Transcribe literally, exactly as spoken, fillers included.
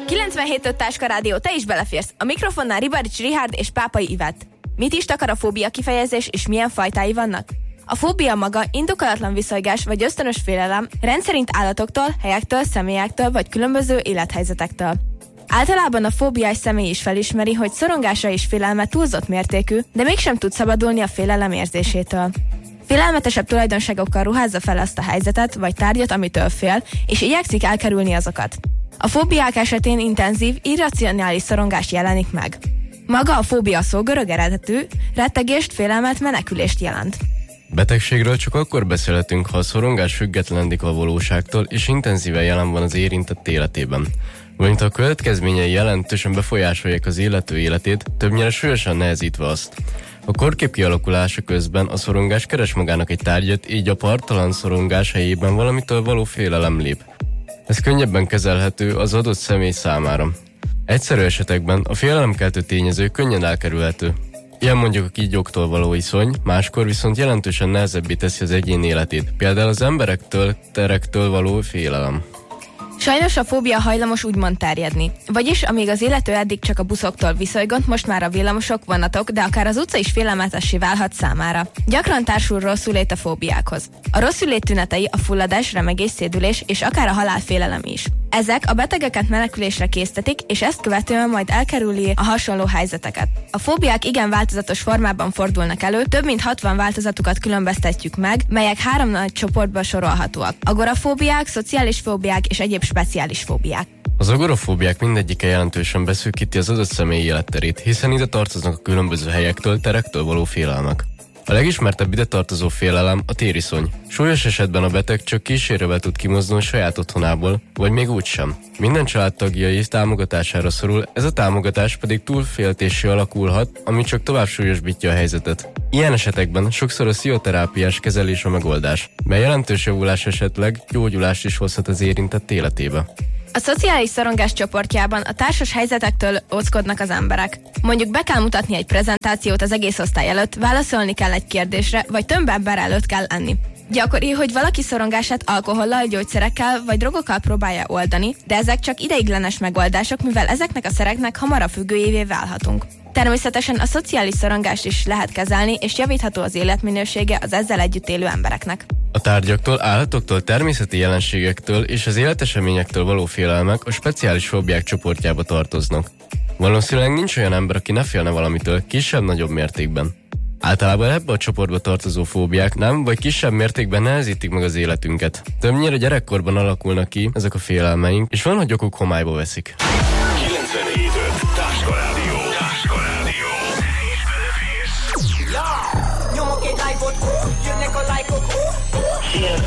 kilencvenhét öt Táska Rádió, te is beleférsz. A mikrofonnál Ribarics Richárd és Pápai Ivett. Mit is takar a fóbia kifejezés, és milyen fajtái vannak? A fóbia maga indokolatlan viszolygás vagy ösztönös félelem, rendszerint állatoktól, helyektől, személyektől vagy különböző élethelyzetektől. Általában a fóbiás személy is felismeri, hogy szorongása és félelme túlzott mértékű, de mégsem tud szabadulni a félelem érzésétől. Félelmetesebb tulajdonságokkal ruházza fel azt a helyzetet vagy tárgyat, amitől fél, és igyekszik elkerülni azokat. A fóbiák esetén intenzív, irracionális szorongás jelenik meg. Maga a fóbia szó görög eredetű, rettegést, félelmet, menekülést jelent. Betegségről csak akkor beszélhetünk, ha a szorongás függetlenedik a valóságtól és intenzíven jelen van az érintett életében. Valamint a következményei jelentősen befolyásolják az illető életét, többnyire súlyosan nehezítve azt. A korkép kialakulása közben a szorongás keres magának egy tárgyat, így a parttalan szorongás helyében valamitől való félelem lép. Ez könnyebben kezelhető az adott személy számára. Egyszerű esetekben a félelemkeltő tényező könnyen elkerülhető. Ilyen mondjuk a kígyóktól való viszony, máskor viszont jelentősen nehezebbé teszi az egyén életét, például az emberektől, terektől való félelem. Sajnos a fóbia hajlamos úgymond terjedni. Vagyis, amíg az illető eddig csak a buszoktól viszolygott, most már a villamosok, vonatok, de akár az utca is félelmetessé válhat számára. Gyakran társul rosszulét a fóbiákhoz. A rosszulét tünetei a fulladás, remegés, szédülés és akár a halálfélelem is. Ezek a betegeket menekülésre késztetik, és ezt követően majd elkerüli a hasonló helyzeteket. A fóbiák igen változatos formában fordulnak elő, több mint hatvan változatukat különböztetjük meg, melyek három nagy csoportba sorolhatóak. Agorafóbiák, szociális fóbiák és egyéb speciális fóbiák. Az agorafóbiák mindegyike jelentősen beszűkíti az adott személyi életterét, hiszen ide tartoznak a különböző helyektől, terektől való félelmek. A legismertebb ide tartozó félelem a tériszony. Súlyos esetben a beteg csak kísérővel tud kimozdulni saját otthonából, vagy még úgysem. Minden családtagjai támogatására szorul, ez a támogatás pedig túlféltéssé alakulhat, ami csak tovább súlyosbítja a helyzetet. Ilyen esetekben sokszor a pszichoterápiás kezelés a megoldás, mely jelentős javulás esetleg gyógyulást is hozhat az érintett életébe. A szociális szorongás csoportjában a társas helyzetektől óckodnak az emberek. Mondjuk be kell mutatni egy prezentációt az egész osztály előtt, válaszolni kell egy kérdésre, vagy több ember előtt kell enni. Gyakori, hogy valaki szorongását alkohollal, gyógyszerekkel vagy drogokkal próbálja oldani, de ezek csak ideiglenes megoldások, mivel ezeknek a szereknek hamarabb függőjévé válhatunk. Természetesen a szociális szorongást is lehet kezelni, és javítható az életminősége az ezzel együtt élő embereknek. A tárgyaktól, állatoktól, természeti jelenségektől és az életeseményektől való félelmek a speciális fóbiák csoportjába tartoznak. Valószínűleg nincs olyan ember, aki ne félne valamitől, kisebb-nagyobb mértékben. Általában ebbe a csoportba tartozó fóbiák nem vagy kisebb mértékben nehezítik meg az életünket. Többnyire gyerekkorban alakulnak ki ezek a félelmeink, és van, hogy okuk homályba veszik. kilencvenhét öt Táska Rádió. Táska Rádió. Nyomok egy live-ot, jön